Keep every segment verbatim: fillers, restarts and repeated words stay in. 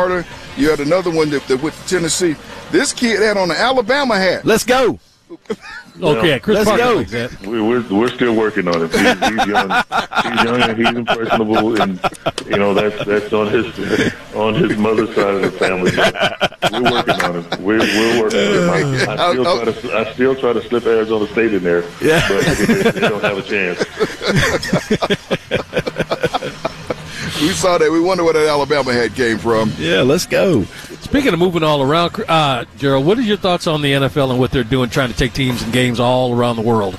Florida. You had another one that, that went to Tennessee. This kid had on an Alabama hat. Let's go. Okay, Chris Let's Parker go. likes that. We, we're we're still working on it. He's, he's young. He's young and he's impressionable, and you know that's that's on his on his mother's side of the family. We're working on it. We're we're working on it. I, I still try to I still try to slip Arizona State in there, Yeah. but they, they don't have a chance. We saw that. We wonder where that Alabama hat came from. Yeah, let's go. Speaking of moving all around, uh, Gerald, what are your thoughts on the N F L and what they're doing, trying to take teams and games all around the world?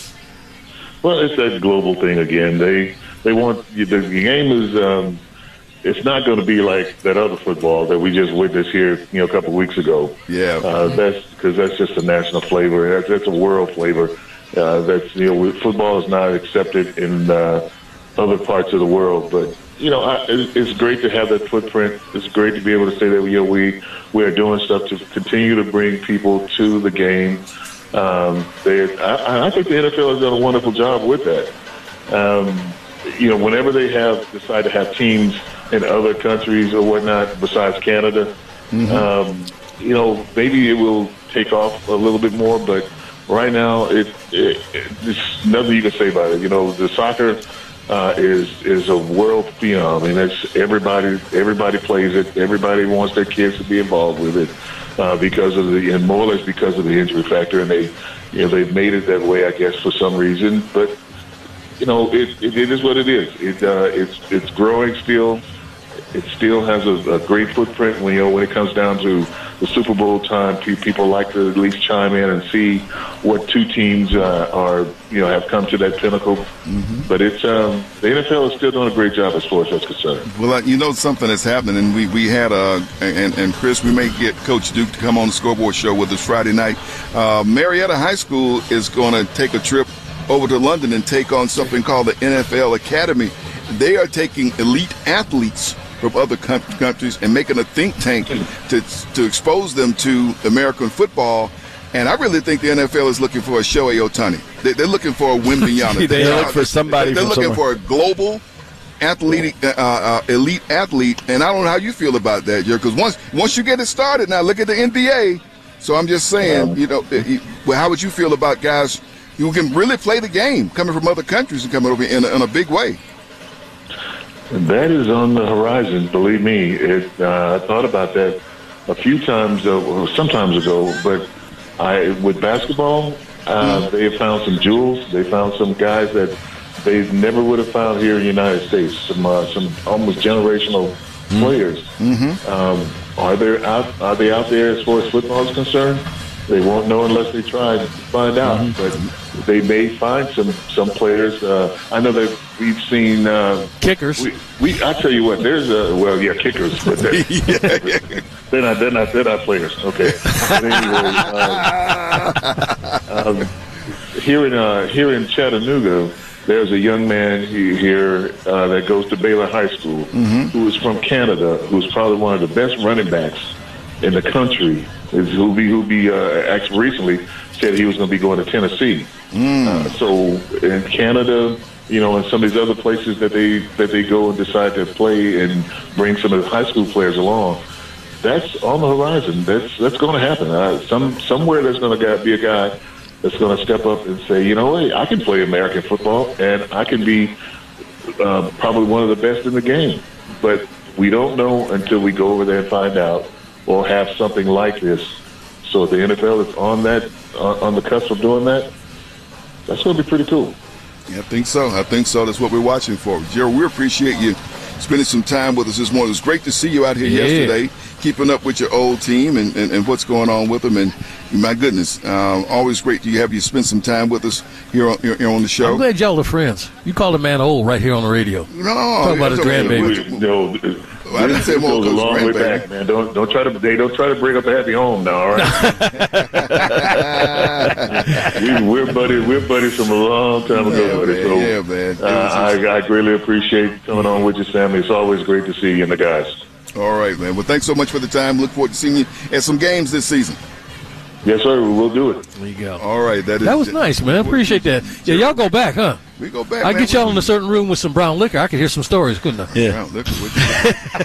Well, it's that global thing again. They they want the game is um, it's not going to be like that other football that we just witnessed here, you know, a couple of weeks ago. Yeah, uh, that's because that's just a national flavor. That's, that's a world flavor. Uh, that's you know, football is not accepted in uh, other parts of the world, but. You know, I, it's great to have that footprint. It's great to be able to say that you know, we we are doing stuff to continue to bring people to the game. Um, they, I, I think the N F L has done a wonderful job with that. Um, you know, whenever they have decide to have teams in other countries or whatnot besides Canada, mm-hmm. um, you know, maybe it will take off a little bit more. But right now, it, it, it there's nothing you can say about it. You know, the soccer. Uh, is is a world phenom. I mean, it's everybody. Everybody plays it. Everybody wants their kids to be involved with it uh, because of the and more or less because of the injury factor. And they, you know, they've made it that way, I guess, for some reason. But you know, it it, it is what it is. It uh, it's it's growing still. It still has a, a great footprint. When you know when it comes down to the Super Bowl time, people like to at least chime in and see what two teams uh, are, you know, have come to that pinnacle. Mm-hmm. But it's um, the N F L is still doing a great job as far as that's concerned. Well, uh, you know something that's happening, and we we had uh, and and Chris, we may get Coach Duke to come on the Scoreboard Show with us Friday night. Uh, Marietta High School is going to take a trip over to London and take on something called the N F L Academy. They are taking elite athletes from other countries and making a think tank to to expose them to American football. And I really think the N F L is looking for a Shohei Ohtani. They, they're looking for a Wembanyama. they look for somebody. They're from looking somewhere. for a global, athletic, uh, uh, elite athlete. And I don't know how you feel about that, Jerry. Because once once you get it started, now look at the N B A. So I'm just saying, um, you know, well, how would you feel about guys who can really play the game, coming from other countries and coming over in a, in a big way? That is on the horizon, believe me. It, uh, I thought about that a few times, uh, some times ago, but I, with basketball, uh, mm-hmm. they have found some jewels. They found some guys that they never would have found here in the United States, some uh, some almost generational mm-hmm. players. Mm-hmm. Um, are, they out, are they out there as far as football is concerned? They won't know unless they try to find out. Mm-hmm. But they may find some some players. Uh, I know that we've seen uh, kickers. We, we I tell you what, there's a well, yeah, kickers, but they're, yeah, yeah. they're not they're not they're not players. Okay. But anyway, um, um, here in uh, here in Chattanooga, there's a young man here uh, that goes to Baylor High School, mm-hmm. who is from Canada, who's probably one of the best running backs in the country. Is who be who be uh, actually recently said he was going to be going to Tennessee. Mm. Uh, so in Canada, you know, and some of these other places that they that they go and decide to play and bring some of the high school players along, that's on the horizon. That's that's going to happen. Uh, some somewhere there's going to be a guy that's going to step up and say, you know, hey, I can play American football and I can be uh, probably one of the best in the game. But we don't know until we go over there and find out, or have something like this. So if the N F L is on that, uh, on the cusp of doing that, that's going to be pretty cool. Yeah, I think so. I think so. That's what we're watching for. Gerald, we appreciate you spending some time with us this morning. It was great to see you out here yeah. yesterday, keeping up with your old team and, and, and what's going on with them. And my goodness, uh, always great to have you spend some time with us here on, here on the show. I'm glad y'all are friends. You called a man old right here on the radio. No, talk about his grandbaby. We, no, well, I didn't say more goes a long way back, man. Don't don't try to they don't try to bring up a happy home now, all right? we, we're buddies. We're buddies from a long time ago. Yeah, man. So, yeah, man. Uh, I, I greatly appreciate coming on with your family. It's always great to see you and the guys. All right, man. Well, thanks so much for the time. Look forward to seeing you at some games this season. Yes, sir. We will do it. There you go. All right. That, is, that was nice, man. Appreciate that. Yeah, y'all go back, huh? We go back. I man. get y'all in a certain room with some brown liquor. I could hear some stories, couldn't I? Yeah. Brown liquor.